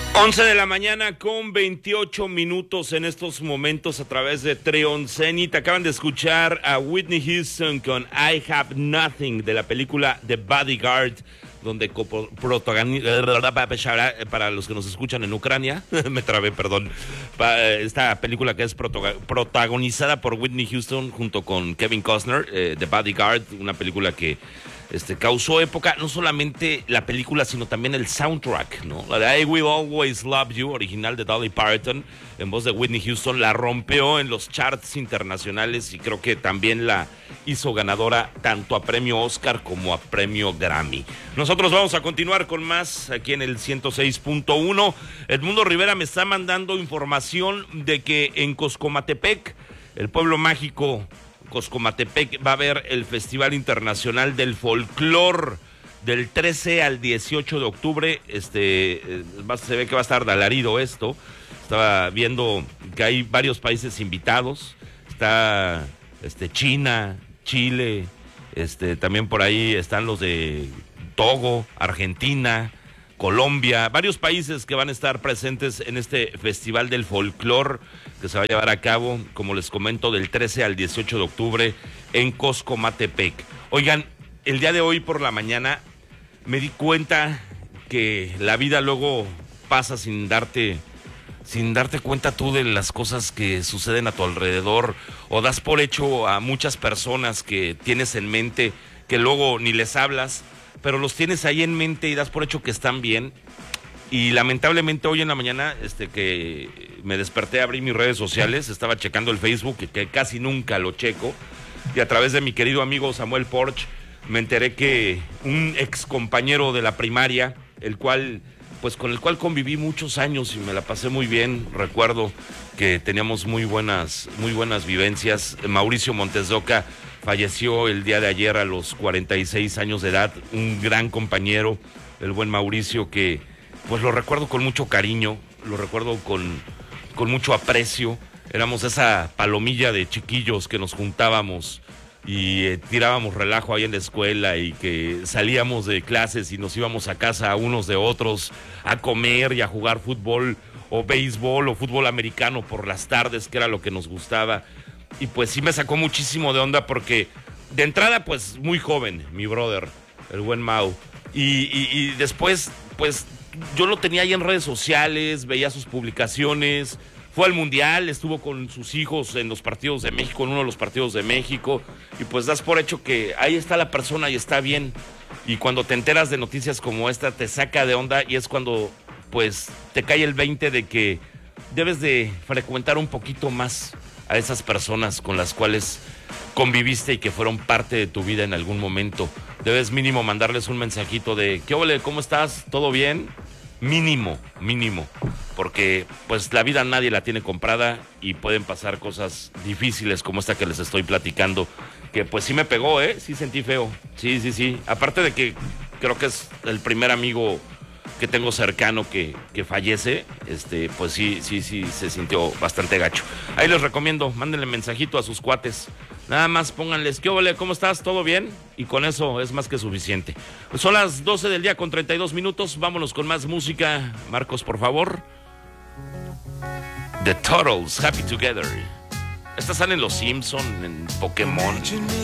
11 de la mañana con 28 minutos en estos momentos a través de Treon Zenith. Acaban de escuchar a Whitney Houston con I Have Nothing de la película The Bodyguard, donde para los que nos escuchan en Ucrania, me trabé, perdón, esta película que es protagonizada por Whitney Houston junto con Kevin Costner, The Bodyguard, una película que causó época, no solamente la película, sino también el soundtrack, ¿no? La de I Will Always Love You, original de Dolly Parton, en voz de Whitney Houston, la rompió en los charts internacionales y creo que también la hizo ganadora tanto a premio Oscar como a premio Grammy. Nosotros vamos a continuar con más aquí en el 106.1. Edmundo Rivera me está mandando información de que en Coscomatepec, el pueblo mágico Coscomatepec, va a haber el Festival Internacional del Folclor del 13 al 18 de octubre. Se ve que va a estar de alarido esto. Estaba viendo que hay varios países invitados. Está China, Chile, también por ahí están los de Togo, Argentina, Colombia, varios países que van a estar presentes en este Festival del Folclor que se va a llevar a cabo, como les comento, del 13 al 18 de octubre en Coscomatepec. Oigan, el día de hoy por la mañana me di cuenta que la vida luego pasa sin darte cuenta tú de las cosas que suceden a tu alrededor, o das por hecho a muchas personas que tienes en mente, que luego ni les hablas, pero los tienes ahí en mente y das por hecho que están bien. Y lamentablemente hoy en la mañana, que me desperté, abrí mis redes sociales, estaba checando el Facebook, que casi nunca lo checo, y a través de mi querido amigo Samuel Porch, me enteré que un ex compañero de la primaria, con el cual conviví muchos años y me la pasé muy bien, recuerdo que teníamos muy buenas vivencias, Mauricio Montes de Oca, falleció el día de ayer a los 46 años de edad, un gran compañero, el buen Mauricio, que pues lo recuerdo con mucho cariño, lo recuerdo con mucho aprecio. Éramos esa palomilla de chiquillos que nos juntábamos y tirábamos relajo ahí en la escuela, y que salíamos de clases y nos íbamos a casa a unos de otros a comer y a jugar fútbol o béisbol o fútbol americano por las tardes, que era lo que nos gustaba. Y pues sí me sacó muchísimo de onda porque de entrada pues muy joven, mi brother, el buen Mau, y después pues yo lo tenía ahí en redes sociales, veía sus publicaciones, fue al Mundial, estuvo con sus hijos en los partidos de México, en uno de los partidos de México, y pues das por hecho que ahí está la persona y está bien, y cuando te enteras de noticias como esta te saca de onda, y es cuando pues te cae el 20 de que debes de frecuentar un poquito más a esas personas con las cuales conviviste y que fueron parte de tu vida en algún momento. Debes mínimo mandarles un mensajito de ¿qué ole? ¿Cómo estás? ¿Todo bien? Mínimo, porque pues la vida nadie la tiene comprada y pueden pasar cosas difíciles como esta que les estoy platicando, que pues sí me pegó, sí sentí feo, sí, aparte de que creo que es el primer amigo que tengo cercano que fallece, pues sí se sintió bastante gacho. Ahí les recomiendo, mándenle mensajito a sus cuates, nada más pónganles, ¿qué ole? ¿Cómo estás? ¿Todo bien? Y con eso es más que suficiente. Pues son las 12 del día con 32 minutos, vámonos con más música. Marcos, por favor. The Turtles, Happy Together. Estas salen en Los Simpson, en Pokémon.